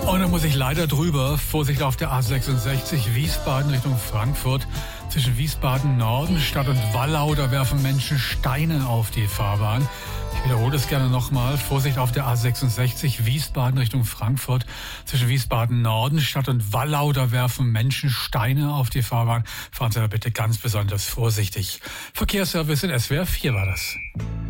Und da muss ich leider drüber. Vorsicht auf der A66 Wiesbaden Richtung Frankfurt. Zwischen Wiesbaden Norden, Stadt und Wallau, da werfen Menschen Steine auf die Fahrbahn. Ich wiederhole es gerne nochmal. Vorsicht auf der A66 Wiesbaden Richtung Frankfurt. Zwischen Wiesbaden Norden, Stadt und Wallau, da werfen Menschen Steine auf die Fahrbahn. Fahren Sie da bitte ganz besonders vorsichtig. Verkehrsservice in SWR 4 war das.